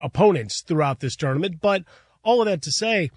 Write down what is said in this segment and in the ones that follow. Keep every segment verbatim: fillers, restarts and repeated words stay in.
opponents throughout this tournament. But all of that to say,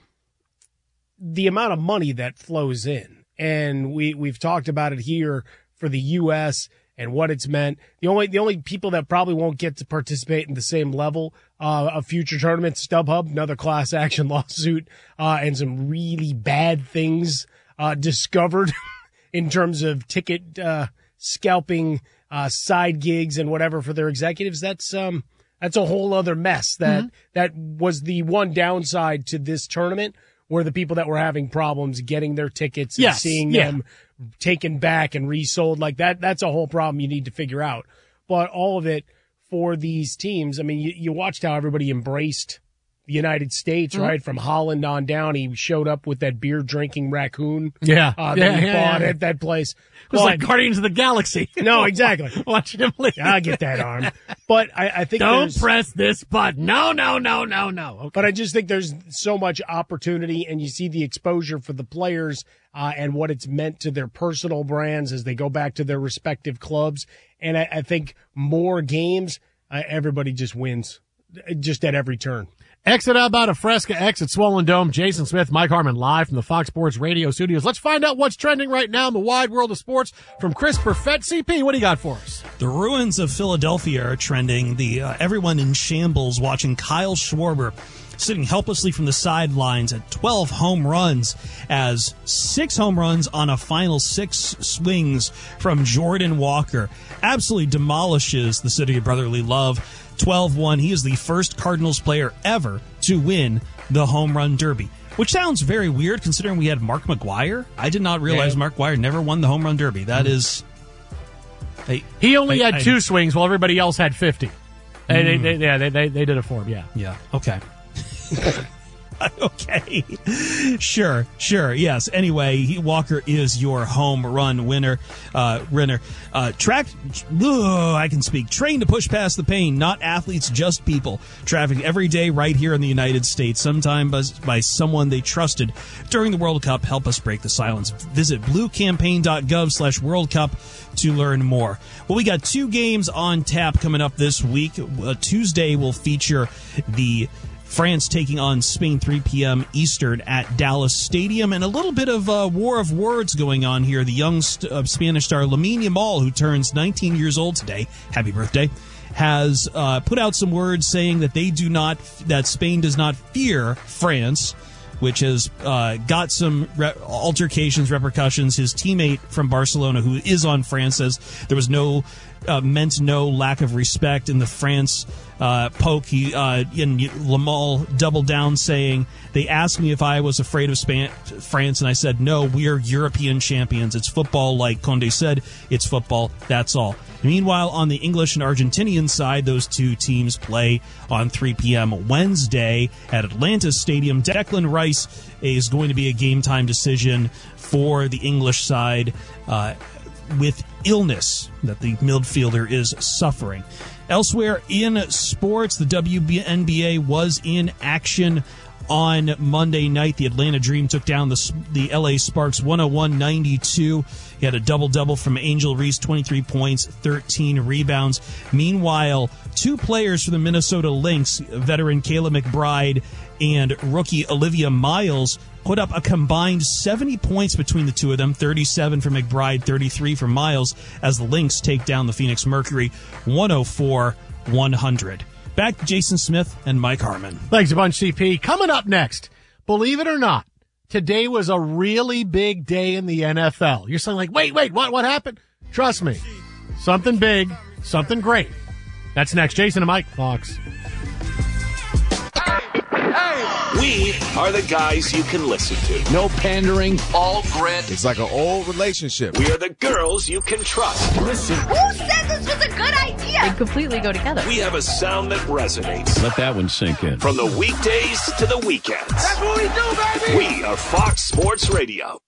the amount of money that flows in, and we, we've talked about it here for the U S and what it's meant. The only, the only people that probably won't get to participate in the same level, uh, of future tournaments, StubHub, another class action lawsuit, uh, and some really bad things, uh, discovered in terms of ticket, uh, scalping, uh, side gigs and whatever for their executives. That's, um, that's a whole other mess that, mm-hmm. that was the one downside to this tournament, were the people that were having problems getting their tickets and yes, seeing yeah. them taken back and resold like that. That's a whole problem you need to figure out. But all of it for these teams, I mean, you, you watched how everybody embraced the United States, mm-hmm. right? From Holland on down, he showed up with that beer drinking raccoon. Yeah. Uh, that yeah, he yeah, bought yeah. at that place. It was but, like Guardians of the Galaxy. No, exactly. Watching him leave. I get that arm. But I, I think Don't there's, press this button. No, no, no, no, no. Okay. But I just think there's so much opportunity, and you see the exposure for the players uh, and what it's meant to their personal brands as they go back to their respective clubs. And I, I think more games, uh, everybody just wins, just at every turn. Exit about a Fresca, exit Swollen Dome. Jason Smith, Mike Harmon, live from the Fox Sports Radio studios. Let's find out what's trending right now in the wide world of sports from Chris Perfett. C P, what do you got for us? The ruins of Philadelphia are trending. The uh, everyone in shambles watching Kyle Schwarber sitting helplessly from the sidelines at twelve home runs as six home runs on a final six swings from Jordan Walker absolutely demolishes the city of brotherly love. twelve one. He is the first Cardinals player ever to win the home run derby, which sounds very weird considering we had Mark McGwire. I did not realize yeah. Mark McGwire never won the home run derby. That mm. is... I, he only I, had I, two swings while everybody else had fifty. Mm. They, they, they, yeah, they, they, they did it for him, yeah. Yeah, okay. Okay. Sure, sure, yes. Anyway, he, Walker is your home run winner. Uh, winner. Uh, track, ugh, I can speak. Train to push past the pain, not athletes, just people. Traffic every day right here in the United States, sometimes by, by someone they trusted during the World Cup. Help us break the silence. Visit bluecampaign.gov slash World Cup to learn more. Well, we got two games on tap coming up this week. Uh, Tuesday will feature the France taking on Spain, three p.m. Eastern at Dallas Stadium, and a little bit of a war of words going on here. The young st- uh, Spanish star Lamine Yamal, who turns nineteen years old today, happy birthday, has uh, put out some words saying that they do not, that Spain does not fear France, which has uh, got some re- altercations, repercussions. His teammate from Barcelona, who is on France, says there was no, uh, meant no lack of respect in the France uh, poke. He, uh, and Lamal doubled down saying, they asked me if I was afraid of Span- France, and I said, no, we are European champions. It's football, like Condé said. It's football, that's all. Meanwhile, on the English and Argentinian side, those two teams play on three p.m. Wednesday at Atlantis Stadium. Declan Rice is going to be a game-time decision for the English side uh, with illness that the midfielder is suffering. Elsewhere in sports, the W N B A was in action on Monday night. The Atlanta Dream took down the the L A Sparks one oh one ninety-two. He had a double-double from Angel Reese, twenty-three points, thirteen rebounds. Meanwhile, two players for the Minnesota Lynx, veteran Kayla McBride and rookie Olivia Miles, put up a combined seventy points between the two of them, thirty-seven for McBride, thirty-three for Miles, as the Lynx take down the Phoenix Mercury one oh four one hundred. Back to Jason Smith and Mike Harmon. Thanks a bunch, C P. Coming up next, believe it or not, today was a really big day in the N F L. You're saying like, wait, wait, what, what happened? Trust me, something big, something great. That's next. Jason and Mike, Fox. We are the guys you can listen to. No pandering. All grit. It's like an old relationship. We are the girls you can trust. Listen. Who said this was a good idea? They completely go together. We have a sound that resonates. Let that one sink in. From the weekdays to the weekends. That's what we do, baby! We are Fox Sports Radio.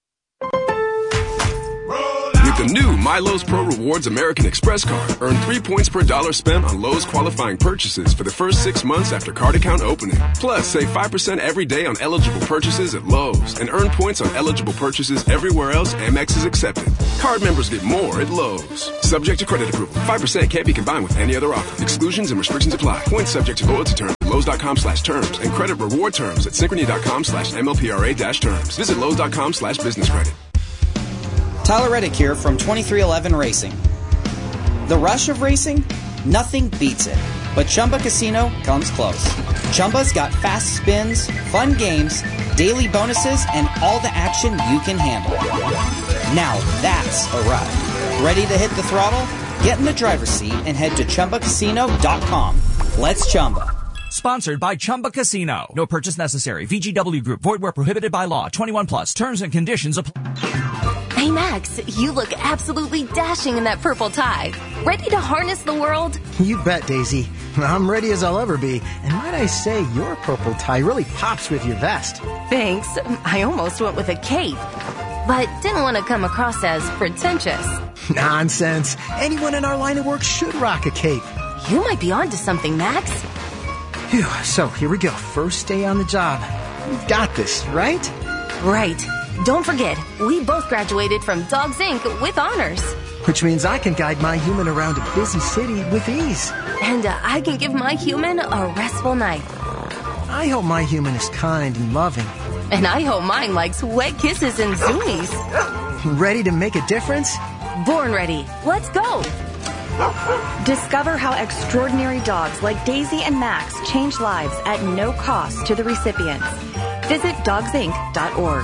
With the new MyLowe's Pro Rewards American Express card, earn three points per dollar spent on Lowe's qualifying purchases for the first six months after card account opening. Plus, save five percent every day on eligible purchases at Lowe's and earn points on eligible purchases everywhere else Amex is accepted. Card members get more at Lowe's. Subject to credit approval. five percent can't be combined with any other offer. Exclusions and restrictions apply. Points subject to loyalty terms. Lowe's.com slash terms and credit reward terms at Synchrony.com slash MLPRA dash terms. Visit Lowe's.com slash business credit. Tyler Reddick here from twenty-three eleven Racing. The rush of racing? Nothing beats it. But Chumba Casino comes close. Chumba's got fast spins, fun games, daily bonuses, and all the action you can handle. Now that's a ride. Ready to hit the throttle? Get in the driver's seat and head to Chumba Casino dot com. Let's Chumba. Sponsored by Chumba Casino. No purchase necessary. V G W Group. Void where prohibited by law. twenty-one plus. Terms and conditions apply. Hey, Max, you look absolutely dashing in that purple tie. Ready to harness the world? You bet, Daisy. I'm ready as I'll ever be. And might I say, your purple tie really pops with your vest. Thanks. I almost went with a cape, but didn't want to come across as pretentious. Nonsense. Anyone in our line of work should rock a cape. You might be onto something, Max. Phew, so here we go. First day on the job. We've got this, right? Right. Don't forget, we both graduated from Dogs Incorporated with honors. Which means I can guide my human around a busy city with ease. And uh, I can give my human a restful night. I hope my human is kind and loving. And I hope mine likes wet kisses and zoomies. Ready to make a difference? Born ready. Let's go. Discover how extraordinary dogs like Daisy and Max change lives at no cost to the recipients. Visit dogs inc dot org.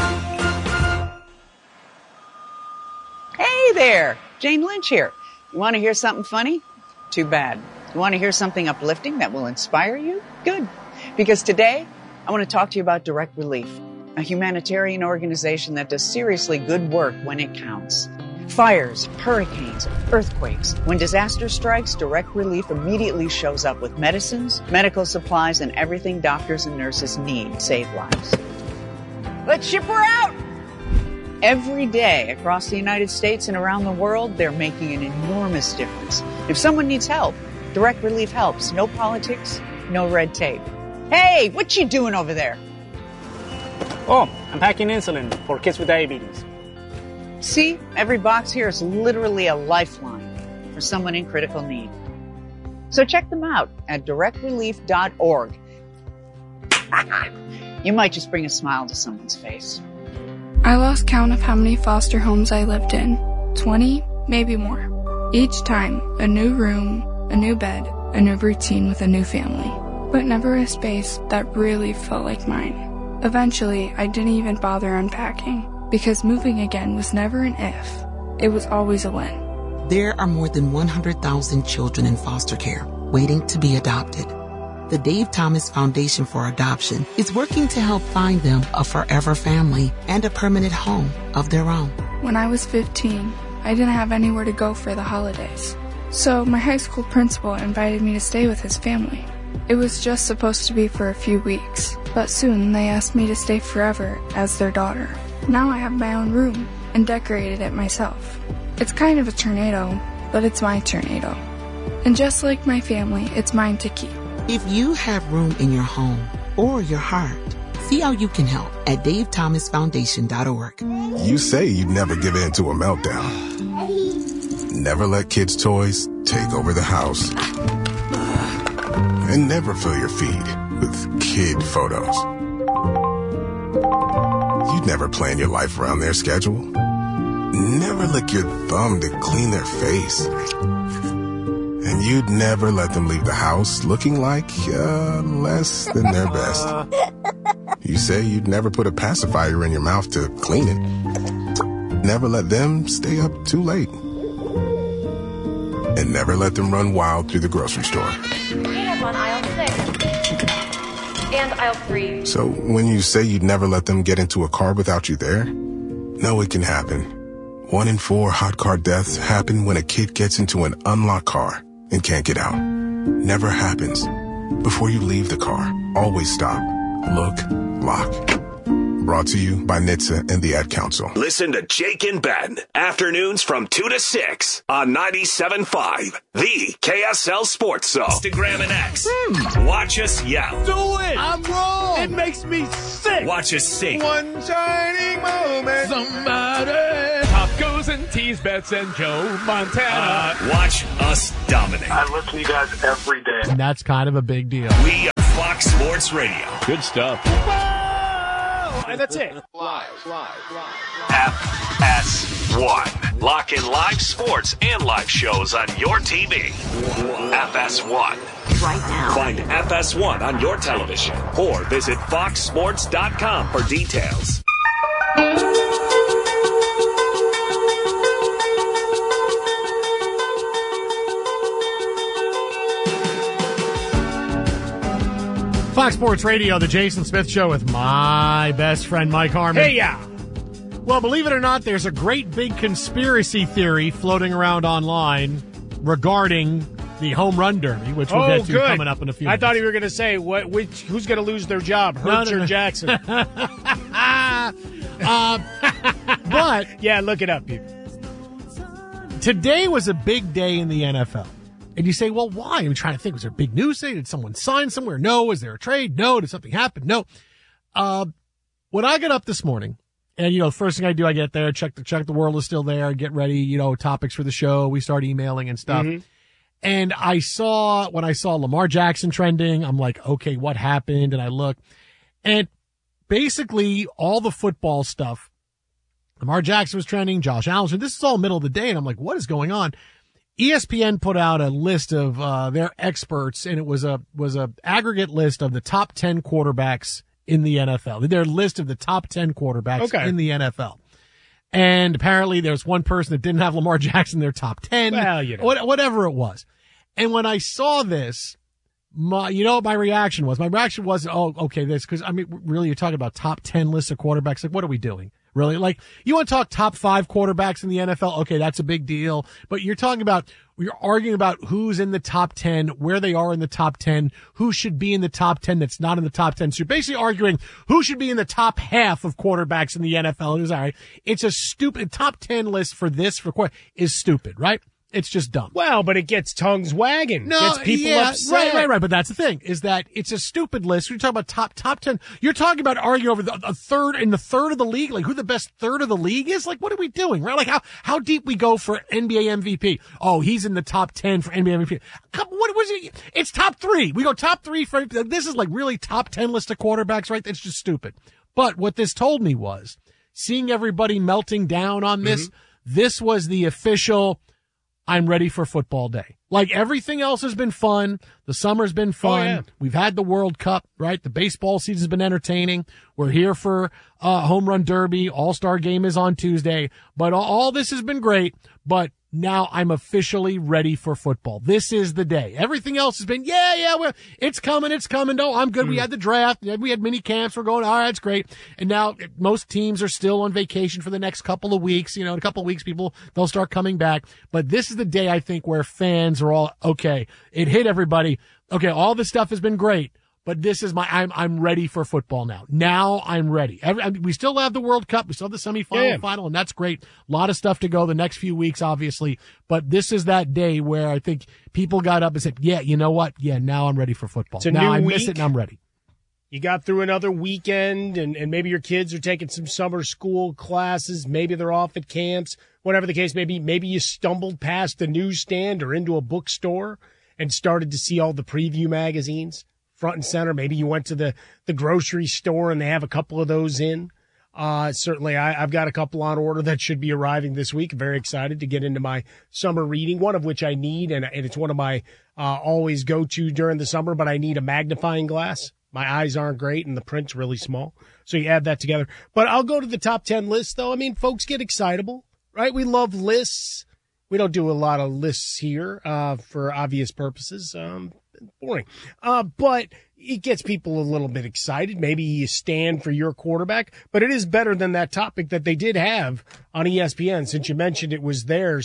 Hey there, Jane Lynch here. You want to hear something funny? Too bad. You want to hear something uplifting that will inspire you? Good. Because today, I want to talk to you about Direct Relief, a humanitarian organization that does seriously good work when it counts. Fires, hurricanes, earthquakes. When disaster strikes, Direct Relief immediately shows up with medicines, medical supplies, and everything doctors and nurses need to save lives. Let's ship her out! Every day across the United States and around the world, they're making an enormous difference. If someone needs help, Direct Relief helps. No politics, no red tape. Hey, what you doing over there? Oh, I'm packing insulin for kids with diabetes. See, every box here is literally a lifeline for someone in critical need. So check them out at direct relief dot org. You might just bring a smile to someone's face. I lost count of how many foster homes I lived in. twenty, maybe more. Each time, a new room, a new bed, a new routine with a new family. But never a space that really felt like mine. Eventually, I didn't even bother unpacking, because moving again was never an if. It was always a when. There are more than one hundred thousand children in foster care waiting to be adopted. The Dave Thomas Foundation for Adoption is working to help find them a forever family and a permanent home of their own. When I was fifteen, I didn't have anywhere to go for the holidays. So my high school principal invited me to stay with his family. It was just supposed to be for a few weeks, but soon they asked me to stay forever as their daughter. Now I have my own room and decorated it myself. It's kind of a tornado, but it's my tornado. And just like my family, it's mine to keep. If you have room in your home or your heart, see how you can help at dave thomas foundation dot org. You say you'd never give in to a meltdown. Never let kids' toys take over the house. And never fill your feed with kid photos. You'd never plan your life around their schedule. Never lick your thumb to clean their face. And you'd never let them leave the house looking like uh, less than their best. You say you'd never put a pacifier in your mouth to clean it. Never let them stay up too late. And never let them run wild through the grocery store. Peanuts on aisle six. And aisle three. So when you say you'd never let them get into a car without you there, no, it can happen. One in four hot car deaths happen when a kid gets into an unlocked car and can't get out. Never happens. Before you leave the car, always stop, look, lock. Brought to you by N H T S A and the Ad Council. Listen to Jake and Ben, afternoons from two to six on ninety-seven point five, the K S L Sports Zone. Instagram and X. Hmm. Watch us yell. Do it! I'm wrong! It makes me sick! Watch us sing. One shining moment. Somebody! Top goes and tease bets and Joe Montana. Uh, watch us dominate. I listen to you guys every day. And that's kind of a big deal. We are Fox Sports Radio. Good stuff. And that's it. Live, live, live. F S one. Lock in live sports and live shows on your T V. F S one. Right now. Find F S one on your television or visit fox sports dot com for details. Fox Sports Radio, the Jason Smith Show with my best friend Mike Harmon. Hey, yeah. Well, believe it or not, there's a great big conspiracy theory floating around online regarding the home run derby, which we'll oh, get to good. coming up in a few I minutes. thought you were going to say what, which, who's going to lose their job, Hurts no, no, or no. Jackson. uh, but yeah, look it up, people. Today was a big day in the N F L. And you say, well, why? I'm trying to think. Was there big news today? Did someone sign somewhere? No. Was there a trade? No. Did something happen? No. Uh, when I get up this morning, and, you know, first thing I do, I get there, check the, check the world is still there, get ready, you know, topics for the show. We start emailing and stuff. Mm-hmm. And I saw, when I saw Lamar Jackson trending, I'm like, okay, what happened? And I look, and basically all the football stuff, Lamar Jackson was trending, Josh Allen, so this is all middle of the day. And I'm like, what is going on? E S P N put out a list of uh, their experts, and it was a was a aggregate list of the top ten quarterbacks in the N F L. Their list of the top ten quarterbacks okay. in the N F L. And apparently there's one person that didn't have Lamar Jackson in their top ten, well, you know. whatever it was. And when I saw this, my, you know what my reaction was? My reaction was, oh, okay, this, because, I mean, really, you're talking about top ten lists of quarterbacks. Like, what are we doing? Really? Like, you want to talk top five quarterbacks in the N F L? Okay, that's a big deal. But you're talking about, you're arguing about who's in the top ten, where they are in the top ten, who should be in the top ten that's not in the top ten. So you're basically arguing who should be in the top half of quarterbacks in the N F L. It was all right. It's a stupid, top ten list for this, for quarter, is stupid, right? It's just dumb. Well, but it gets tongues wagging. No, gets people yeah, upset. right, right, right. But that's the thing, is that it's a stupid list. You're talking about top top ten. You're talking about arguing over the, a third in the third of the league, like who the best third of the league is. Like, what are we doing, right? Like how how deep we go for N B A M V P? Oh, he's in the top ten for N B A M V P. Come, what was it? It's top three. We go top three for this is like really top ten list of quarterbacks, right? That's just stupid. But what this told me was seeing everybody melting down on this. Mm-hmm. This was the official. I'm ready for football day. Like everything else has been fun. The summer's been fun. Oh, yeah. We've had the World Cup, right? The baseball season's been entertaining. We're here for uh home run derby. All-Star game is on Tuesday. But all, all this has been great. But now I'm officially ready for football. This is the day. Everything else has been, yeah, yeah, well, it's coming, it's coming. No, I'm good. Mm. We had the draft. We had mini camps. We're going, all right, it's great. And now most teams are still on vacation for the next couple of weeks. You know, in a couple of weeks, people, they'll start coming back. But this is the day, I think, where fans are all, okay, it hit everybody. Okay, all this stuff has been great. But this is my, I'm, I'm ready for football now. Now I'm ready. Every, I mean, we still have the World Cup. We still have the semifinal, yeah. final, and that's great. A lot of stuff to go the next few weeks, obviously. But this is that day where I think people got up and said, yeah, you know what? Yeah, now I'm ready for football. It's a now new I week. miss it and I'm ready. You got through another weekend and, and maybe your kids are taking some summer school classes. Maybe they're off at camps, whatever the case may be. Maybe you stumbled past a newsstand or into a bookstore and started to see all the preview magazines. Front and center. Maybe you went to the, the grocery store and they have a couple of those in. Uh, certainly I, I've got a couple on order that should be arriving this week. Very excited to get into my summer reading, one of which I need, and, and it's one of my uh, always go to during the summer, but I need a magnifying glass. My eyes aren't great and the print's really small. So you add that together. But I'll go to the top ten list though. I mean, folks get excitable, right? We love lists. We don't do a lot of lists here, uh, for obvious purposes. Um, boring. Uh, but it gets people a little bit excited. Maybe you stand for your quarterback, but it is better than that topic that they did have on E S P N. Since you mentioned it was theirs.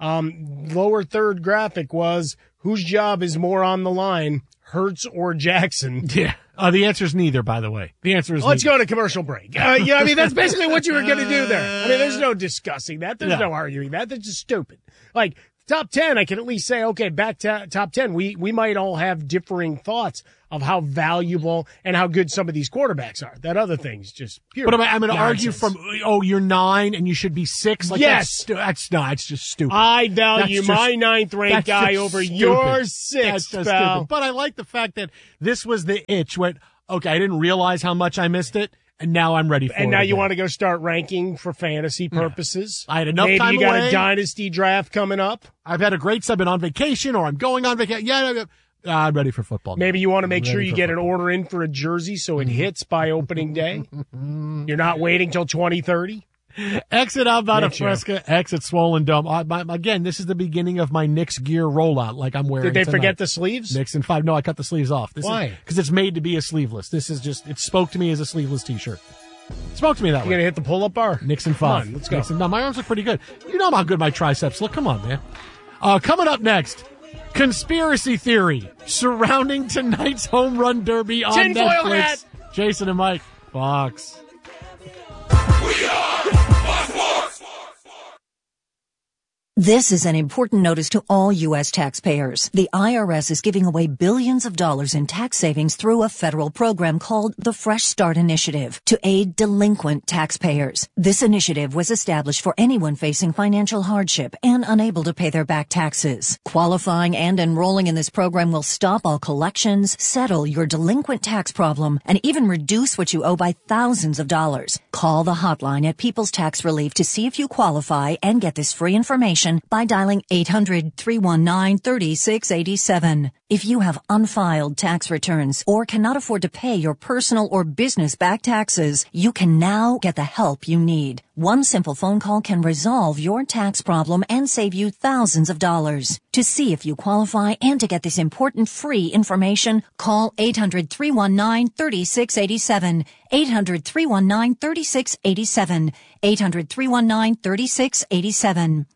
Um, lower third graphic was whose job is more on the line, Hurts or Jackson? Yeah. Uh, the answer is neither, by the way. The answer is Let's neither. go to commercial break. Uh, yeah, I mean, that's basically what you were going to do there. I mean, there's no discussing that. There's no. no arguing that. That's just stupid. Like, top ten, I can at least say, okay, back to top ten. We, we might all have differing thoughts of how valuable and how good some of these quarterbacks are. That other thing's just pure. But am I, I'm going to argue nonsense. from, oh, you're nine and you should be six? Like, Yes. That's, stu- that's, no, it's just stupid. I value That's my just- ninth ranked that's guy just over stupid. your That's sixth, just pal. stupid. But I like the fact that this was the itch when, okay, I didn't realize how much I missed it, and now I'm ready for it. And now you again. want to go start ranking for fantasy purposes. I had enough Maybe time you got away. a dynasty draft coming up. I've had a great, I've been on vacation or I'm going on vacation. Yeah, yeah, yeah. I'm ready for football. Maybe you want to I'm make sure ready you for get an football. order in for a jersey so it hits by opening day. You're not waiting till twenty thirty. Exit Alvada Nick, Fresca, exit Swollen Dome. Uh, my, again, this is the beginning of my Knicks gear rollout like I'm wearing Did they tonight. forget the sleeves? Knicks in five. No, I cut the sleeves off. This Why? Because it's made to be a sleeveless. This is just, it spoke to me as a sleeveless t-shirt. It spoke to me that You way. going to hit the pull-up bar? Knicks in Come five. on, let's go. Knicks in- no, my arms look pretty good. You know how good my triceps look. Come on, man. Uh, coming up next, conspiracy theory surrounding tonight's home run derby on Tinfoil Netflix. hat. Jason and Mike, Fox. This is an important notice to all U S taxpayers. The I R S is giving away billions of dollars in tax savings through a federal program called the Fresh Start Initiative to aid delinquent taxpayers. This initiative was established for anyone facing financial hardship and unable to pay their back taxes. Qualifying and enrolling in this program will stop all collections, settle your delinquent tax problem, and even reduce what you owe by thousands of dollars. Call the hotline at People's Tax Relief to see if you qualify and get this free information by dialing eight hundred, three one nine, three six eight seven. If you have unfiled tax returns or cannot afford to pay your personal or business back taxes, you can now get the help you need. One simple phone call can resolve your tax problem and save you thousands of dollars. To see if you qualify and to get this important free information, call eight hundred, three one nine, three six eight seven. eight hundred, three one nine, three six eight seven. eight hundred, three one nine, three six eight seven.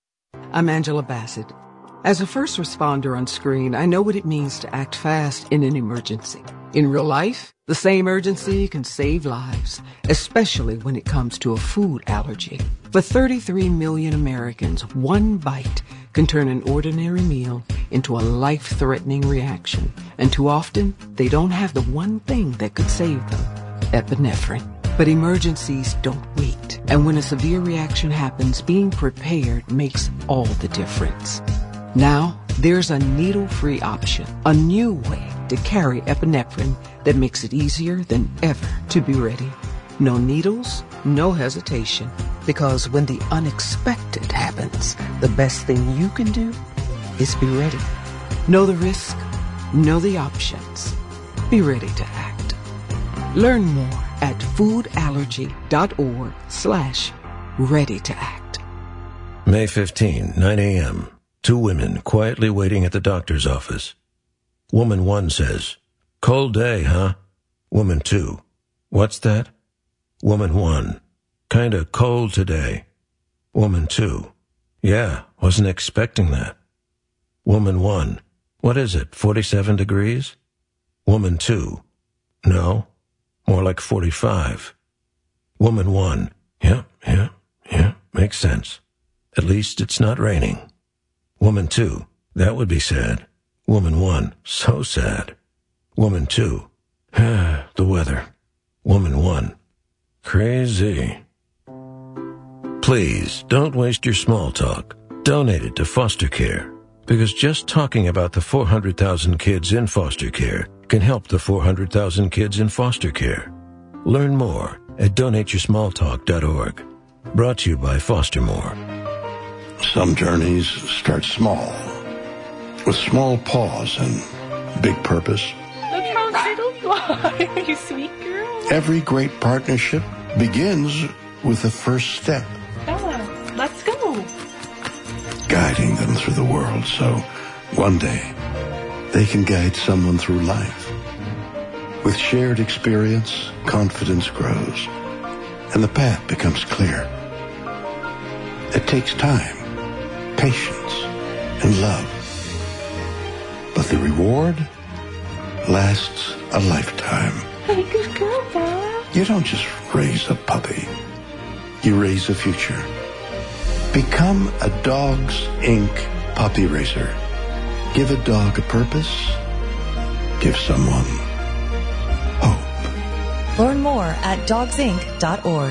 I'm Angela Bassett. As a first responder on screen, I know what it means to act fast in an emergency. In real life, the same urgency can save lives, especially when it comes to a food allergy. For thirty-three million Americans, one bite can turn an ordinary meal into a life-threatening reaction. And too often, they don't have the one thing that could save them, epinephrine. But emergencies don't wait. And when a severe reaction happens, being prepared makes all the difference. Now, there's a needle-free option, a new way to carry epinephrine that makes it easier than ever to be ready. No needles, no hesitation. Because when the unexpected happens, the best thing you can do is be ready. Know the risk, know the options. Be ready to act. Learn more at foodallergy.org slash ready to act. May fifteenth, nine a.m. Two women quietly waiting at the doctor's office. Woman one says, "Cold day, huh?" Woman two, "What's that?" Woman one, "Kinda cold today." Woman two, "Yeah, wasn't expecting that." Woman one, "What is it, forty-seven degrees?" Woman two, "No, more like forty-five." Woman one, "Yeah, yeah, yeah, makes sense. At least it's not raining." Woman two, "That would be sad." Woman one, "So sad." Woman two, "Ah, the weather." Woman one, "Crazy." Please, don't waste your small talk. Donate it to foster care. Because just talking about the four hundred thousand kids in foster care can help the four hundred thousand kids in foster care. Learn more at donate your small talk dot org. Brought to you by Foster More. Some journeys start small, with small pause and big purpose. Look how little you are, you sweet girl. Every great partnership begins with the first step, Bella, let's go. guiding them through the world so one day they can guide someone through life. With shared experience, confidence grows, and the path becomes clear. It takes time, patience, and love. But the reward lasts a lifetime. Hey, good girl, Bella. You don't just raise a puppy. You raise a future. Become a Dogs Incorporated puppy raiser. Give a dog a purpose. give someone Learn more at dogs inc dot org.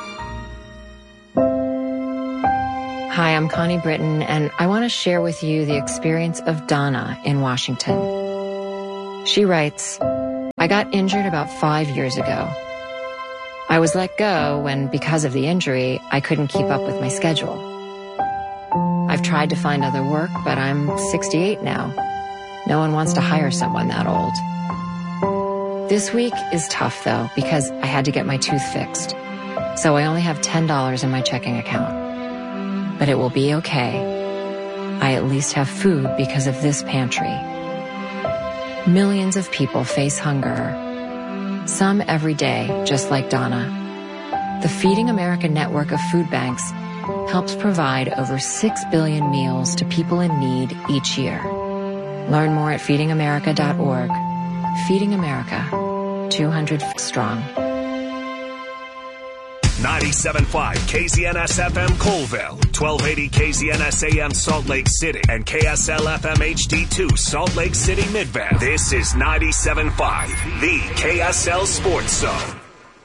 Hi, I'm Connie Britton, and I want to share with you the experience of Donna in Washington. She writes, I got injured about five years ago. I was let go when, because of the injury, I couldn't keep up with my schedule. I've tried to find other work, but I'm sixty-eight now. No one wants to hire someone that old. This week is tough, though, because I had to get my tooth fixed. So I only have ten dollars in my checking account. But it will be okay. I at least have food because of this pantry. Millions of people face hunger. Some every day, just like Donna. The Feeding America network of food banks helps provide over six billion meals to people in need each year. Learn more at feeding america dot org. Feeding America, two hundred strong. ninety-seven point five K Z N S F M Colville, twelve eighty K Z N S A M Salt Lake City, and K S L F M H D two Salt Lake City Midvale. This is ninety-seven point five, the K S L Sports Zone.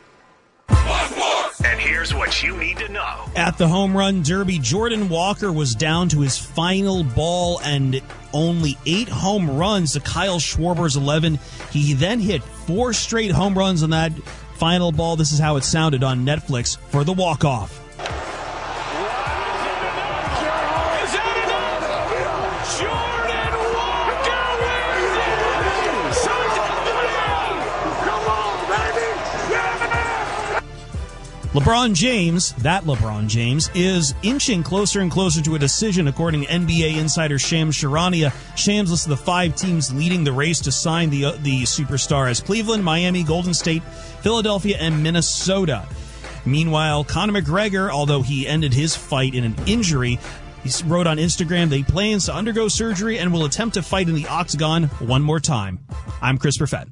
And here's what you need to know. At the Home Run Derby, Jordan Walker was down to his final ball and only eight home runs to Kyle Schwarber's eleven. He then hit four straight home runs on that final ball. This is how it sounded on Netflix for the walk-off. LeBron James, that LeBron James, is inching closer and closer to a decision, according to N B A insider Shams Charania. Shams lists the five teams leading the race to sign the uh, the superstar as Cleveland, Miami, Golden State, Philadelphia, and Minnesota. Meanwhile, Conor McGregor, although he ended his fight in an injury, he wrote on Instagram that he plans to undergo surgery and will attempt to fight in the octagon one more time. I'm Chris Perfett.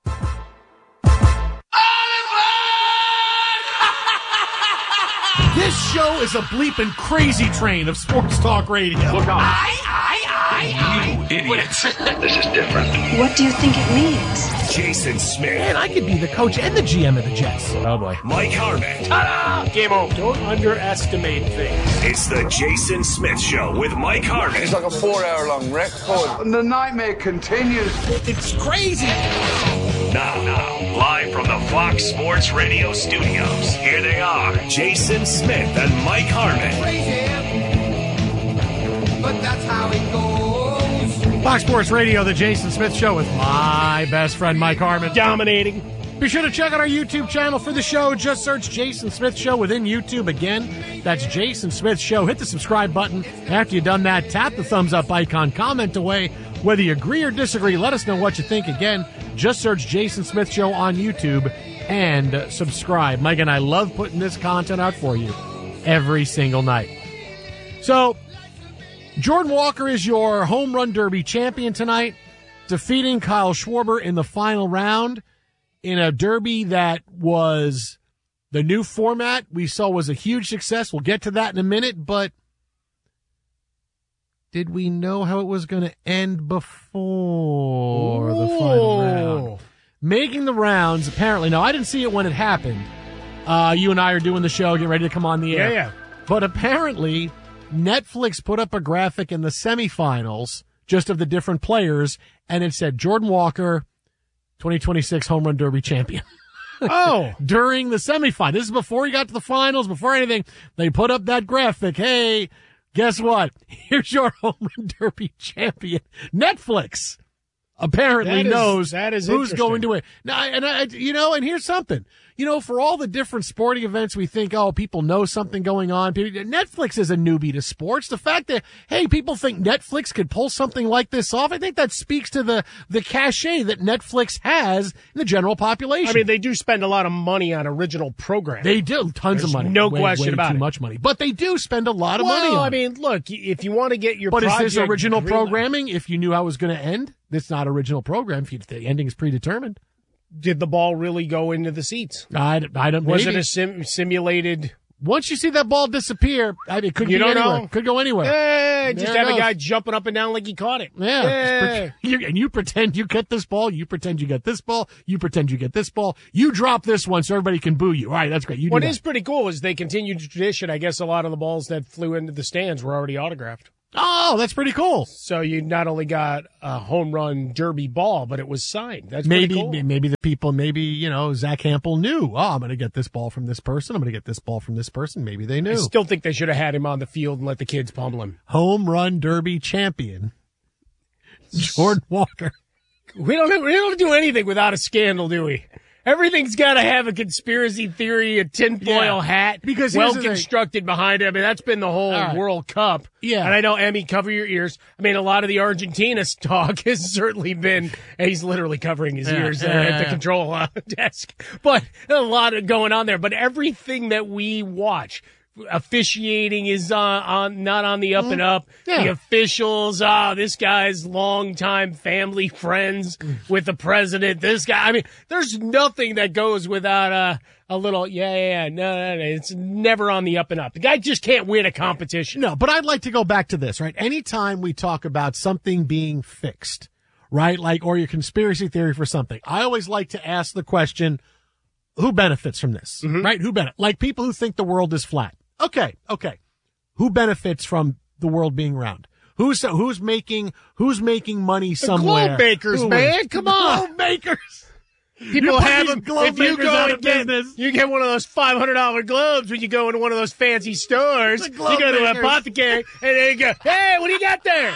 This show is a bleeping crazy train of sports talk radio. Look out. I, I, I, I. You idiots. This is different. What do you think it means? Jason Smith. Man, I could be the coach and the G M of the Jets. Oh, boy. Mike Harmon. Ta-da! Game over. Don't underestimate things. It's the Jason Smith Show with Mike Harmon. It's like a four-hour-long record. And the nightmare continues. It's crazy. Now, now, live from the Fox Sports Radio studios, here they are, Jason Smith and Mike Harmon. Crazy, but that's how it goes. Fox Sports Radio, the Jason Smith Show with my best friend Mike Harmon. Dominating. Be sure to check out our YouTube channel for the show. Just search Jason Smith Show within YouTube. Again, that's Jason Smith Show. Hit the subscribe button. After you've done that, tap the thumbs up icon. Comment away. Whether you agree or disagree, let us know what you think. Again, just search Jason Smith Show on YouTube and subscribe. Mike and I love putting this content out for you every single night. So, Jordan Walker is your home run derby champion tonight, defeating Kyle Schwarber in the final round in a derby that was the new format we saw was a huge success. We'll get to that in a minute, but did we know how it was going to end before Ooh. the final round? Making the rounds, apparently. Now, I didn't see it when it happened. Uh, you and I are doing the show, getting ready to come on the air. Yeah, yeah. But apparently, Netflix put up a graphic in the semifinals just of the different players, and it said Jordan Walker, twenty twenty-six Home Run Derby champion. Oh. During the semifinal. This is before he got to the finals, before anything. They put up that graphic. Hey, guess what? Here's your Home Run Derby champion. Netflix apparently that is, knows that is who's going to win. Now, and I, you know, and here's something. You know, for all the different sporting events, we think, oh, people know something going on. Netflix is a newbie to sports. The fact that, hey, people think Netflix could pull something like this off, I think that speaks to the, the cachet that Netflix has in the general population. I mean, they do spend a lot of money on original programming. They do. Tons There's of money. No way, question way about too it. much money. But they do spend a lot of well, money on I mean, look, if you want to get your But project is this original greenlit- programming if you knew how it was going to end? It's not original program if you, the ending is predetermined. Did the ball really go into the seats? I, I don't. Was maybe. it a sim- simulated once you see that ball disappear, I mean, it could You be don't anywhere. know. Could go anywhere. Hey, just There it have a goes. guy jumping up and down like he caught it. Yeah. Hey. Just pre- you, and you pretend you get this ball. You pretend you get this ball. You pretend you get this ball. You drop this one so everybody can boo you. All right, that's great. You do What that. is pretty cool is they continued the tradition. I guess a lot of the balls that flew into the stands were already autographed. Oh, that's pretty cool. So you not only got a home run derby ball, but it was signed. That's Maybe, pretty cool. maybe the people, maybe, you know, Zach Hampel knew, oh, I'm going to get this ball from this person. I'm going to get this ball from this person. Maybe they knew. I still think they should have had him on the field and let the kids pummel him. Home run derby champion, Jordan Walker. We don't we don't do anything without a scandal, do we? Everything's got to have a conspiracy theory, a tinfoil Yeah. hat, Because here's well the thing. constructed behind it. I mean, that's been the whole All right. World Cup. Yeah. And I know, Emmy, cover your ears. I mean, a lot of the Argentina talk has certainly been, and he's literally covering his Yeah, ears uh, yeah, at yeah, the yeah. control uh, desk. But a lot of going on there. But everything that we watch, officiating is uh, on not on the up and up. Yeah. The officials, ah, this guy's longtime family friends with the president. This guy, I mean, there's nothing that goes without a a little, yeah, yeah, yeah, no, no, no, it's never on the up and up. The guy just can't win a competition. No, but I'd like to go back to this, right? Anytime we talk about something being fixed, right? Like, or your conspiracy theory for something, I always like to ask the question, who benefits from this, right? Who benefits? Like people who think the world is flat. Okay, okay. Who benefits from the world being round? Who's who's making who's making money somewhere? Globe makers, Who man, is? come on. Globe makers. People You put have these them. globe If you makers go out and of get, business. you get one of those five hundred dollar globes when you go into one of those fancy stores. The You globe go to an makers. apothecary and they go, "Hey, what do you got there?"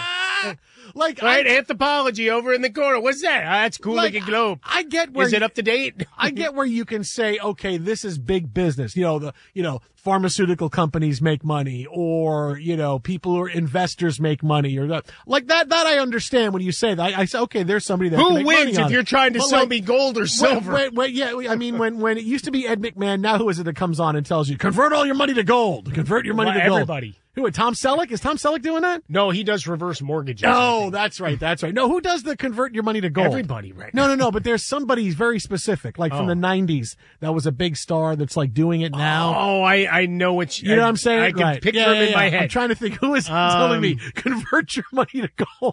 Like, Right, I, anthropology over in the corner. What's that? Ah, that's a cool Like, looking globe. I get where Is it you- up to date? I get where you can say, okay, this is big business. You know, the, you know, pharmaceutical companies make money, or, you know, people who are investors make money, or that. Like that, that I understand when you say that. I, I say, okay, there's somebody that can Who make money wins on if it. you're trying to But sell like, me gold or silver? Wait, wait, wait, yeah, I mean, when, when it used to be Ed McMahon, now who is it that comes on and tells you, convert all your money to gold, convert your money Well, to gold? everybody. Who, Tom Selleck? Is Tom Selleck doing that? No, he does reverse mortgages. Oh, that's right. That's right. No, who does the convert your money to gold? Everybody right No, no, no. But there's somebody very specific, like from Oh. the nineties, that was a big star that's like doing it now. Oh, I, I know what you, You know what I'm saying? I can Right. picture Yeah, him yeah, in my yeah. head. I'm trying to think who is Um, telling me convert your money to gold.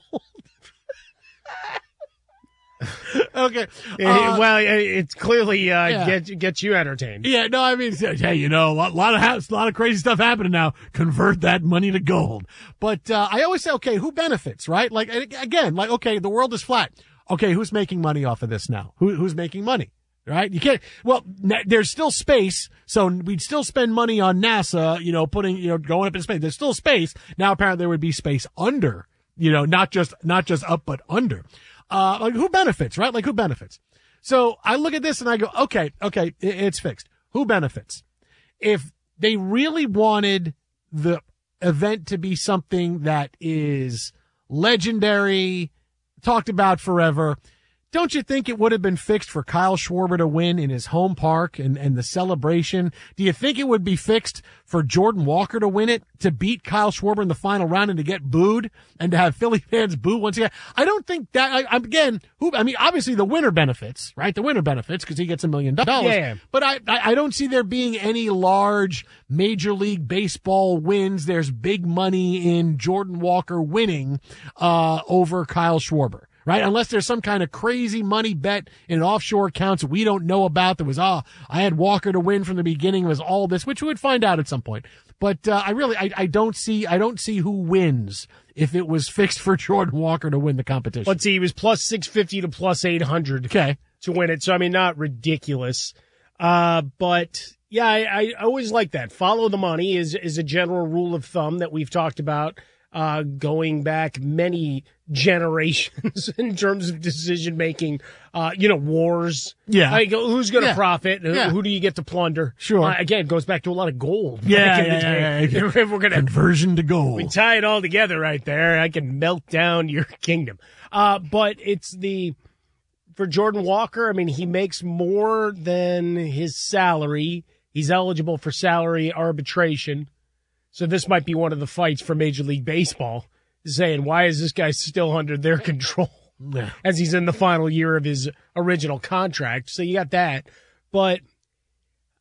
Okay. Eh, Uh, well, eh, it's clearly uh, yeah. get gets you entertained. Yeah, no, I mean, hey, you know, a lot, lot of ha- a lot of crazy stuff happening now. Convert that money to gold. But uh, I always say, okay, who benefits, right? Like and again, like okay, the world is flat. Okay, who's making money off of this now? Who, who's making money? Right? You can't. Well, n- there's still space, so we'd still spend money on NASA. You know, putting you know going up in space. There's still space now. Apparently, there would be space under. You know, not just not just up, but under. Uh, like who benefits, right? Like who benefits? So I look at this and I go, okay, okay, it, it's fixed. Who benefits? If they really wanted the event to be something that is legendary, talked about forever, don't you think it would have been fixed for Kyle Schwarber to win in his home park and, and the celebration? Do you think it would be fixed for Jordan Walker to win it, to beat Kyle Schwarber in the final round and to get booed and to have Philly fans boo once again? I don't think that, I, I'm- again, who, I mean, obviously the winner benefits, right? The winner benefits because he gets a million dollars. Yeah. But I, I, I don't see there being any large Major League Baseball wins. There's big money in Jordan Walker winning, uh, over Kyle Schwarber. Right? Unless there's some kind of crazy money bet in offshore accounts we don't know about that was, oh, I had Walker to win from the beginning. It was all this, which we would find out at some point. But, uh, I really, I, I don't see, I don't see who wins if it was fixed for Jordan Walker to win the competition. Let's see, he was plus six fifty to plus eight hundred Okay. to win it. So, I mean, not ridiculous. Uh, but yeah, I, I always like that. Follow the money is, is a general rule of thumb that we've talked about, uh, going back many generations in terms of decision making, uh, you know, wars. Yeah. Like, who's going to Yeah. profit? Who, Yeah. who do you get to plunder? Sure. Uh, again, it goes back to a lot of gold. Yeah, back in the yeah, day. yeah, yeah. If we're going to Conversion to gold. we tie it all together right there, I can melt down your kingdom. Uh, but it's the, for Jordan Walker, I mean, he makes more than his salary. He's eligible for salary arbitration. So this might be one of the fights for Major League Baseball, saying, why is this guy still under their control Yeah. as he's in the final year of his original contract? So you got that. But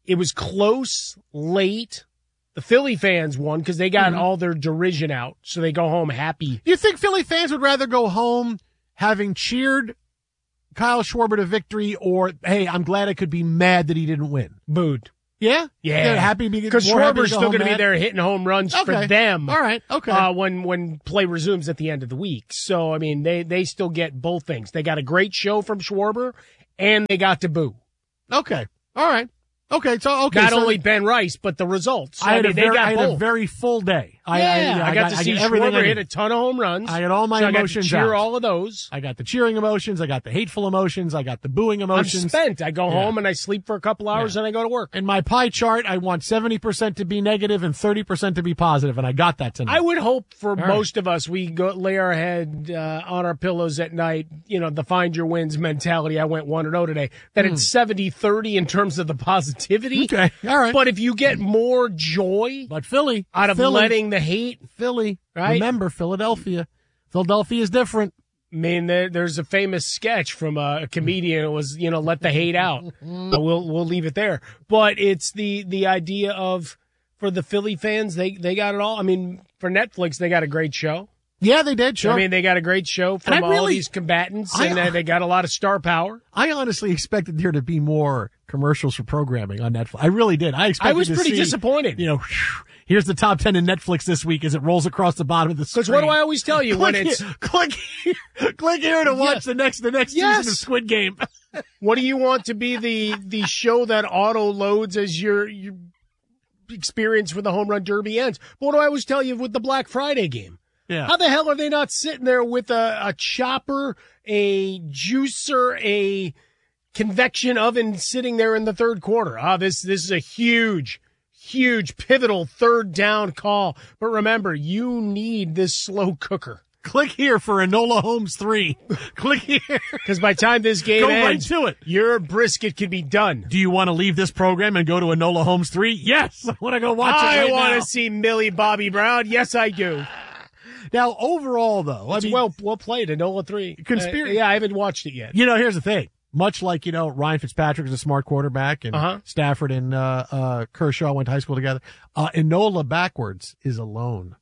it was close, late. The Philly fans won because they got mm-hmm. all their derision out, so they go home happy. You think Philly fans would rather go home having cheered Kyle Schwarber to victory, or, hey, I'm glad I could be mad that he didn't win? Booed. Yeah? Yeah. They're happy because Schwarber's still going to be there hitting home runs okay. for them. All right. Okay. Uh, when, when play resumes at the end of the week. So, I mean, they, they still get both things. They got a great show from Schwarber, and they got to boo. Okay. All right. Okay, so okay. Not so only Ben Rice, but the results. I, I had, mean, a, very, they got I had both. a very full day. I, yeah, I, I, I, I got, got to see Schwarber hit a ton of home runs. I got all my so emotions I got to cheer out. all of those. I got the cheering emotions. I got the hateful emotions. I got the booing emotions. I'm spent. I go yeah. home and I sleep for a couple hours yeah. and I go to work. In my pie chart, I want seventy percent to be negative and thirty percent to be positive, and I got that tonight. I would hope for all most right. of us, we go lay our head uh, on our pillows at night, you know, the find your wins mentality. I went one and oh today. That mm. it's seventy thirty in terms of the positivity. Okay, all right. But if you get more joy but Philly out of Philly, letting the hate. Philly, right? Remember, Philadelphia. Philadelphia is different. I mean, there, there's a famous sketch from a, a comedian. It was, you know, let the hate out. But we'll we'll leave it there. But it's the the idea of, for the Philly fans, they they got it all. I mean, for Netflix, they got a great show. Yeah, they did. Sure. I mean, they got a great show from all really, these combatants, I, and uh, they got a lot of star power. I honestly expected there to be more commercials for programming on Netflix. I really did. I expected. I was to pretty see, disappointed. You know, here's the top ten in Netflix this week as it rolls across the bottom of the screen. Because what do I always tell you click when it's here, click here, click here to watch yes. the next the next yes. season of Squid Game. What do you want to be the the show that auto loads as your your experience with the home run derby ends? But what do I always tell you with the Black Friday game? Yeah. How the hell are they not sitting there with a, a chopper, a juicer, a convection oven sitting there in the third quarter? Ah, this this is a huge, huge, pivotal third down call. But remember, you need this slow cooker. Click here for Enola Holmes three. Click here. Because by the time this game go ends, right to it. Your brisket can be done. Do you want to leave this program and go to Enola Holmes three? Yes. I want to go watch I it right want now. to see Millie Bobby Brown. Yes, I do. Now, overall, though, it's I mean, well well played. Enola three. Conspiracy. Uh, yeah, I haven't watched it yet. You know, here's the thing. Much like, you know, Ryan Fitzpatrick is a smart quarterback, and uh-huh. Stafford and uh, uh, Kershaw went to high school together. Uh, Enola backwards is alone.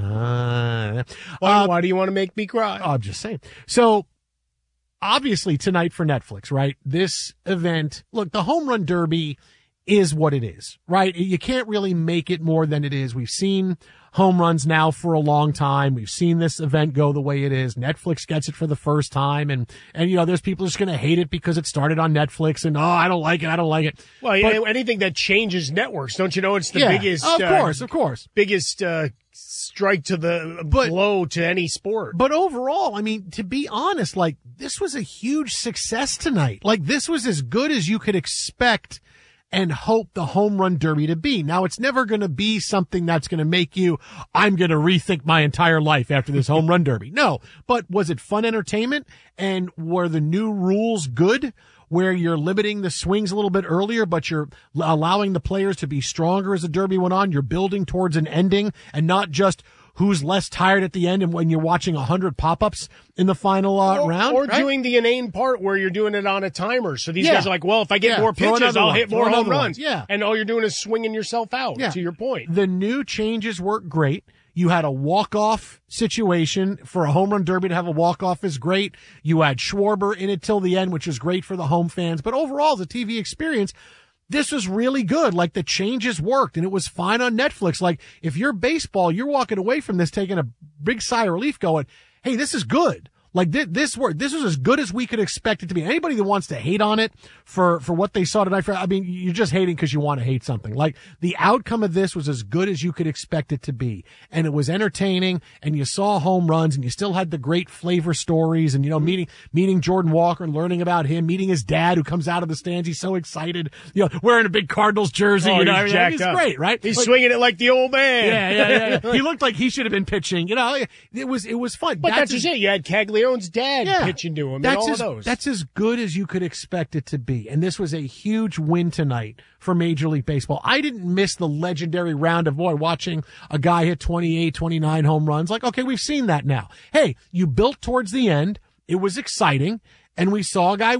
Uh, why, uh, why do you want to make me cry? I'm just saying. So, obviously, tonight for Netflix, right? This event, look, the Home Run Derby is what it is, right? You can't really make it more than it is. We've seen home runs now for a long time. We've seen this event go the way it is. Netflix gets it for the first time. And, and, you know, there's people just going to hate it because it started on Netflix and, oh, I don't like it. I don't like it. Well, but, yeah, anything that changes networks, don't you know it's the yeah, biggest, of course, uh, of course, biggest, uh, strike to the but, blow to any sport. But overall, I mean, to be honest, like, this was a huge success tonight. Like, this was as good as you could expect and hope the home run derby to be. Now, it's never going to be something that's going to make you, I'm going to rethink my entire life after this home run derby. No, but was it fun entertainment? And were the new rules good, where you're limiting the swings a little bit earlier, but you're allowing the players to be stronger as the derby went on? You're building towards an ending and not just who's less tired at the end and when you're watching a hundred pop-ups in the final uh, or, round. Or right? doing the inane part where you're doing it on a timer. So these yeah. guys are like, well, if I get yeah. more Throw pitches, I'll one. hit Throw more home one. runs. Yeah. And all you're doing is swinging yourself out, yeah. to your point. The new changes work great. You had a walk-off situation. For a home run derby to have a walk-off is great. You had Schwarber in it till the end, which is great for the home fans. But overall, the T V experience, this was really good. Like, the changes worked and it was fine on Netflix. Like, if you're baseball, you're walking away from this taking a big sigh of relief going, hey, this is good. Like, this, this worked. This was as good as we could expect it to be. Anybody that wants to hate on it for, for what they saw tonight, for, I mean, you're just hating because you want to hate something. Like, the outcome of this was as good as you could expect it to be. And it was entertaining, and you saw home runs, and you still had the great flavor stories, and, you know, meeting, meeting Jordan Walker and learning about him, meeting his dad who comes out of the stands. He's so excited, you know, wearing a big Cardinals jersey. Oh, you know, he's jacked he's up. great, right? He's like, swinging it like the old man. Yeah, yeah, yeah. He looked like he should have been pitching. You know, it was, it was fun. But that's, that's just it. You had Caglione's dad. Yeah. pitching to him that's and all as, of those. That's as good as you could expect it to be. And this was a huge win tonight for Major League Baseball. I didn't miss the legendary round of, boy, watching a guy hit twenty-eight, twenty-nine home runs. Like, okay, we've seen that now. Hey, you built towards the end. It was exciting. And we saw a guy win.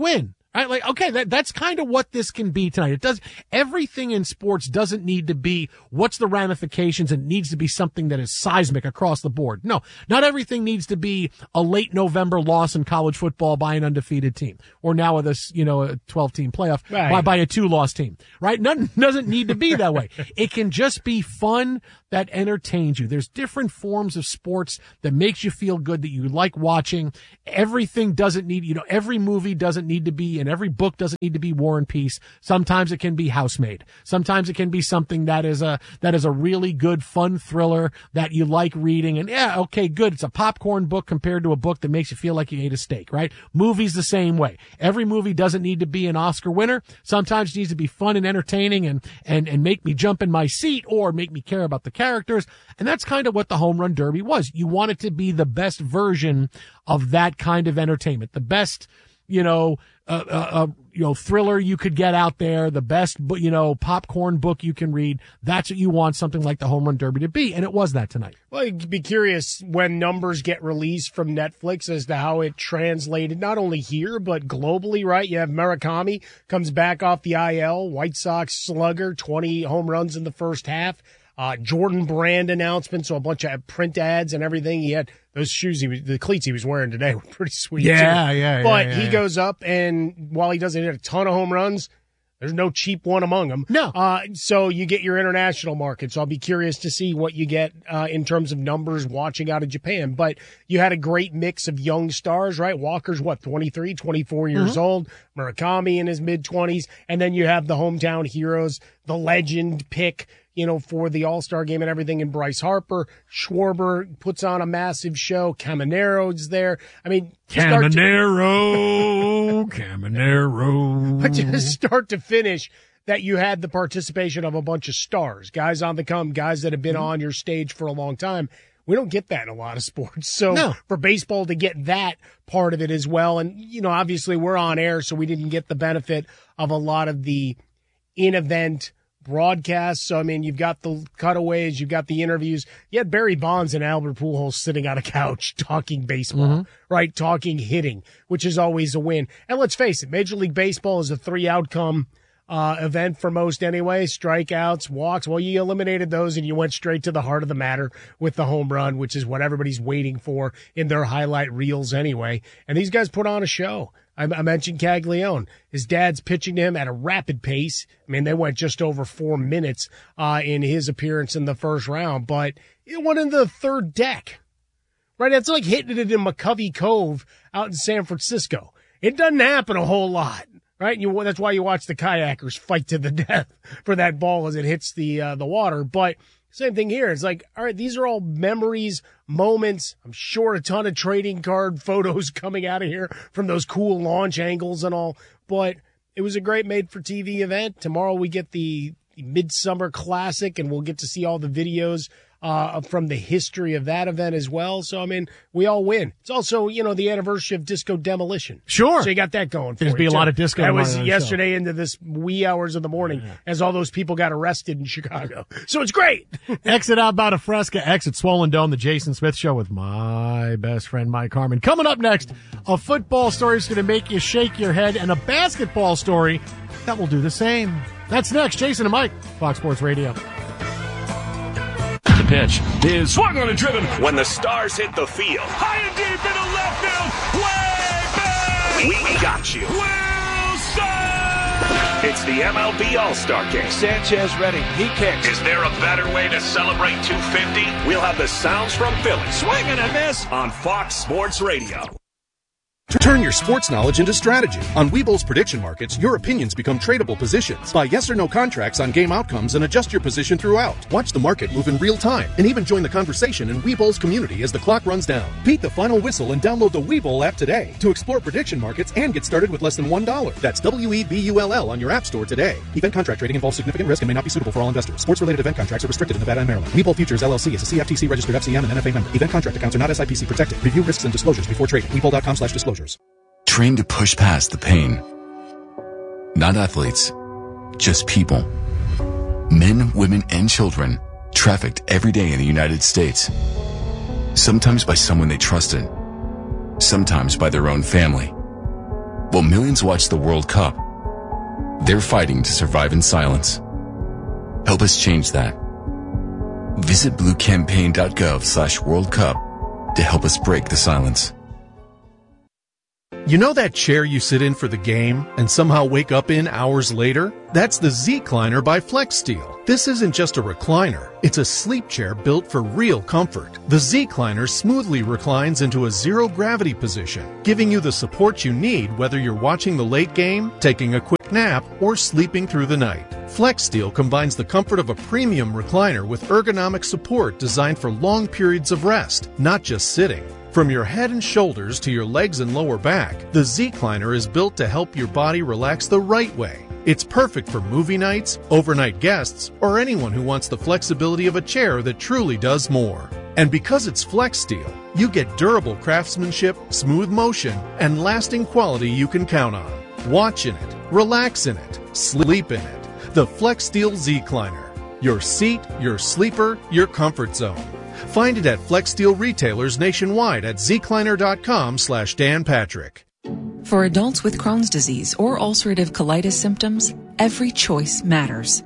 Right? Like, okay, that, that's kind of what this can be tonight. It does, everything in sports doesn't need to be, what's the ramifications? It needs to be something that is seismic across the board. No, not everything needs to be a late November loss in college football by an undefeated team. Or now with a, you know, a twelve team playoff right. by, by a two loss team. Right? Nothing doesn't need to be that way. It can just be fun that entertains you. There's different forms of sports that makes you feel good, that you like watching. Everything doesn't need, you know, every movie doesn't need to be, and every book doesn't need to be War and Peace. Sometimes it can be Housemaid. Sometimes it can be something that is a, that is a really good, fun thriller that you like reading. And yeah, okay, good. It's a popcorn book compared to a book that makes you feel like you ate a steak, right? Movies the same way. Every movie doesn't need to be an Oscar winner. Sometimes it needs to be fun and entertaining and, and, and make me jump in my seat or make me care about the characters. And that's kind of what the Home Run Derby was. You want it to be the best version of that kind of entertainment, the best, you know, uh, uh, uh you know, thriller you could get out there, the best, you know, popcorn book you can read. That's what you want something like the Home Run Derby to be. And it was that tonight. Well, you'd be curious when numbers get released from Netflix as to how it translated, not only here, but globally, right? You have Murakami comes back off the I L, White Sox slugger, twenty home runs in the first half. Uh, Jordan Brand announcement, so a bunch of print ads and everything. He had those shoes, he was, the cleats he was wearing today were pretty sweet. Yeah, too. yeah, But yeah, he yeah. goes up, and while he doesn't hit a ton of home runs, there's no cheap one among them. No. Uh, so you get your international market. So I'll be curious to see what you get uh, in terms of numbers watching out of Japan. But you had a great mix of young stars, right? Walker's, what, twenty-three, twenty-four years Mm-hmm. old. Murakami in his mid-twenties. And then you have the hometown heroes, the legend pick, you know, for the All-Star game and everything, in Bryce Harper. Schwarber puts on a massive show. Camanero's there. I mean, start to- Caminero, Caminero. but just start to finish, that you had the participation of a bunch of stars, guys on the come, guys that have been on your stage for a long time. We don't get that in a lot of sports. So No. for baseball to get that part of it as well, and, you know, obviously we're on air, so we didn't get the benefit of a lot of the in-event broadcasts. So, I mean, you've got the cutaways, you've got the interviews. You had Barry Bonds and Albert Pujols sitting on a couch talking baseball, Mm-hmm. right? Talking hitting, which is always a win. And let's face it, Major League Baseball is a three-outcome uh, event for most anyway. Strikeouts, walks. Well, you eliminated those and you went straight to the heart of the matter with the home run, which is what everybody's waiting for in their highlight reels anyway. And these guys put on a show. I, I mentioned Caglione. His dad's pitching to him at a rapid pace. I mean, they went just over four minutes uh, in his appearance in the first round, but it went in the third deck. Right? It's like hitting it in McCovey Cove out in San Francisco. It doesn't happen a whole lot. Right? You, that's why you watch the kayakers fight to the death for that ball as it hits the uh, the water. But same thing here. It's like, all right, these are all memories, moments. I'm sure a ton of trading card photos coming out of here from those cool launch angles and all. But it was a great made-for-T V event. Tomorrow we get the Midsummer Classic, and we'll get to see all the videos uh, from the history of that event as well. So, I mean, we all win. It's also, you know, the anniversary of Disco Demolition. Sure. So you got that going for There's you, be a too. lot of disco That tomorrow was on the yesterday into this wee hours of the morning as all those people got arrested in Chicago. So it's great. Exit out by the Fresca, exit Swollen Dome, the Jason Smith Show with my best friend, Mike Harmon. Coming up next, a football story is going to make you shake your head, and a basketball story that will do the same. That's next. Jason and Mike, Fox Sports Radio. The pitch is swung on and driven. When the Stars hit the field, high and deep into left field, way back. We, we got you. Wilson! It's the M L B All-Star Game. Sanchez ready. He kicks. Is there a better way to celebrate two fifty? We'll have the sounds from Philly. Swing and a miss. On Fox Sports Radio. Turn your sports knowledge into strategy. On Webull's prediction markets, your opinions become tradable positions. Buy yes or no contracts on game outcomes and adjust your position throughout. Watch the market move in real time and even join the conversation in Webull's community as the clock runs down. Beat the final whistle and download the Webull app today to explore prediction markets and get started with less than one dollar. That's W E B U L L on your app store today. Event contract trading involves significant risk and may not be suitable for all investors. Sports-related event contracts are restricted in Nevada and Maryland. Webull Futures L L C is a C F T C registered F C M and N F A member. Event contract accounts are not S I P C protected. Review risks and disclosures before trading. Webull.com slash disclosures. Trained to push past the pain. Not athletes, just people. Men, women, and children trafficked every day in the United States. Sometimes by someone they trusted. Sometimes by their own family. While millions watch the World Cup, they're fighting to survive in silence. Help us change that. Visit bluecampaign.gov slash World Cup to help us break the silence. You know that chair you sit in for the game and somehow wake up in hours later? That's the Z-Cliner by FlexSteel. This isn't just a recliner. It's a sleep chair built for real comfort. The Z-Cliner smoothly reclines into a zero-gravity position, giving you the support you need whether you're watching the late game, taking a quick nap, or sleeping through the night. FlexSteel combines the comfort of a premium recliner with ergonomic support designed for long periods of rest, not just sitting. From your head and shoulders to your legs and lower back, the Z-Cliner is built to help your body relax the right way. It's perfect for movie nights, overnight guests, or anyone who wants the flexibility of a chair that truly does more. And because it's FlexSteel, you get durable craftsmanship, smooth motion, and lasting quality you can count on. Watch in it, relax in it, sleep in it. The FlexSteel Z-Cliner. Your seat, your sleeper, your comfort zone. Find it at FlexSteel retailers nationwide at zcliner.com slash Dan Patrick. For adults with Crohn's disease or ulcerative colitis symptoms, every choice matters.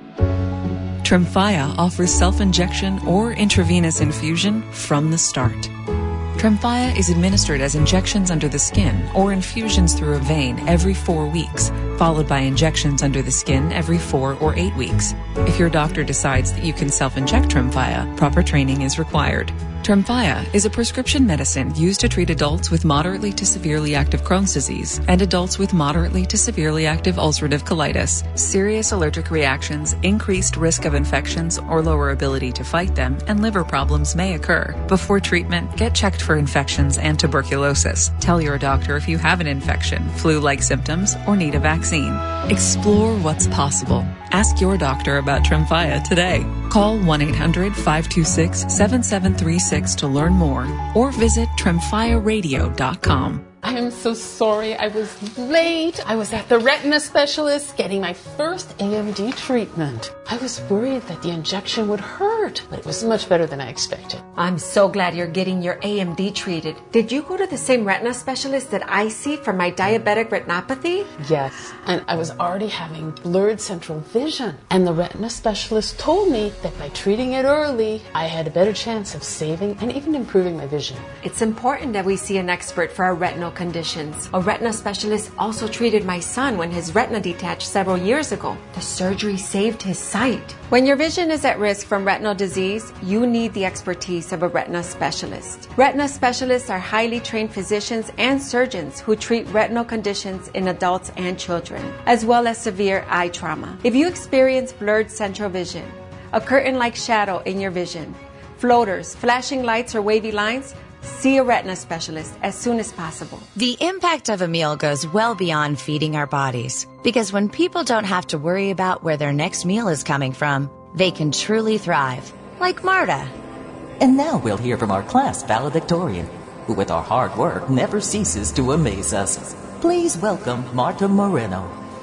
Tremfya offers self-injection or intravenous infusion from the start. Tremfya is administered as injections under the skin or infusions through a vein every four weeks, followed by injections under the skin every four or eight weeks. If your doctor decides that you can self-inject Tremfya, proper training is required. Tremfya is a prescription medicine used to treat adults with moderately to severely active Crohn's disease and adults with moderately to severely active ulcerative colitis. Serious allergic reactions, increased risk of infections or lower ability to fight them, and liver problems may occur. Before treatment, get checked for infections and tuberculosis. Tell your doctor if you have an infection, flu-like symptoms, or need a vaccine. Explore what's possible. Ask your doctor about Tremfya today. Call one eight hundred five two six seven seven three six to learn more or visit tremfya radio dot com. I am so sorry I was late. I was at the retina specialist getting my first A M D treatment. I was worried that the injection would hurt, but it was much better than I expected. I'm so glad you're getting your A M D treated. Did you go to the same retina specialist that I see for my diabetic retinopathy? Yes, and I was already having blurred central vision. And the retina specialist told me that by treating it early, I had a better chance of saving and even improving my vision. It's important that we see an expert for our retinal conditions. A retina specialist also treated my son when his retina detached several years ago. The surgery saved his sight. When your vision is at risk from retinal disease, you need the expertise of a retina specialist. Retina specialists are highly trained physicians and surgeons who treat retinal conditions in adults and children, as well as severe eye trauma. If you experience blurred central vision, a curtain-like shadow in your vision, floaters, flashing lights, or wavy lines, see a retina specialist as soon as possible. The impact of a meal goes well beyond feeding our bodies, because when people don't have to worry about where their next meal is coming from, they can truly thrive, like Marta. And now we'll hear from our class valedictorian, who with our hard work never ceases to amaze us. Please welcome Marta Moreno.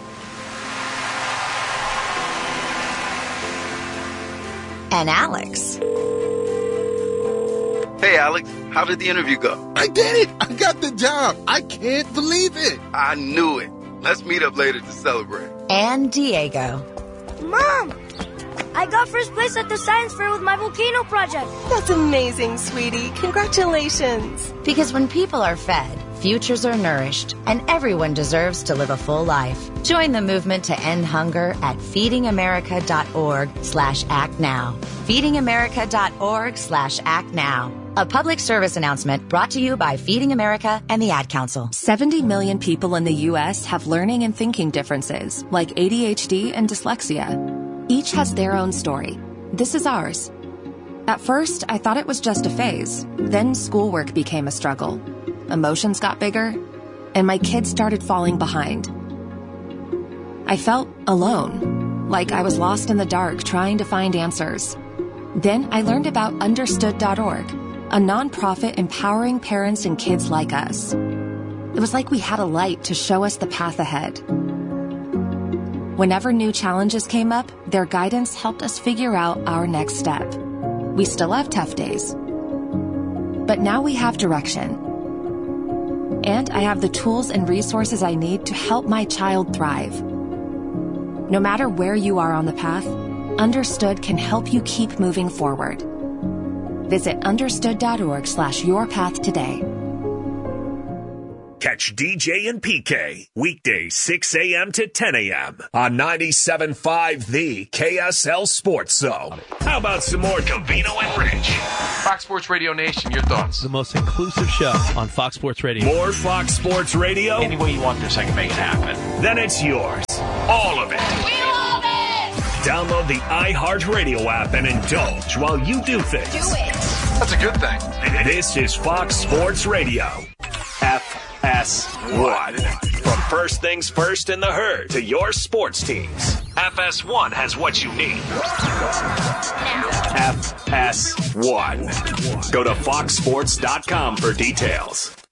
And Alex. Hey, Alex, how did the interview go? I did it! I got the job! I can't believe it! I knew it. Let's meet up later to celebrate. And Diego. Mom! I got first place at the science fair with my volcano project. That's amazing, sweetie. Congratulations. Because when people are fed, futures are nourished, and everyone deserves to live a full life. Join the movement to end hunger at feedingamerica.org slash act now. feedingamerica.org slash act now. A public service announcement brought to you by Feeding America and the Ad Council. seventy million people in the U S have learning and thinking differences, like A D H D and dyslexia. Each has their own story. This is ours. At first, I thought it was just a phase. Then schoolwork became a struggle. Emotions got bigger, and my kids started falling behind. I felt alone, like I was lost in the dark trying to find answers. Then I learned about understood dot org, a nonprofit empowering parents and kids like us. It was like we had a light to show us the path ahead. Whenever new challenges came up, their guidance helped us figure out our next step. We still have tough days, but now we have direction. And I have the tools and resources I need to help my child thrive. No matter where you are on the path, Understood can help you keep moving forward. Visit understood.org slash your path today. Catch D J and P K weekdays six a.m. to ten a.m. on ninety-seven point five The K S L Sports Zone. How about some more Covino and Rich? Fox Sports Radio Nation, your thoughts? The most inclusive show on Fox Sports Radio. More Fox Sports Radio? Any way you want this, I can make it happen. Then it's yours. All of it. We love it! Download the iHeartRadio app and indulge while you do things. Do it! That's a good thing. This is Fox Sports Radio. F S one. From first things first in the herd to your sports teams, F S one has what you need. F S one. Go to fox sports dot com for details.